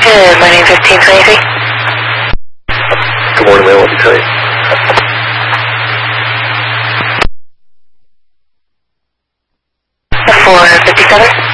Good morning, 1523. Good morning, ma'am. What to tell you? 457.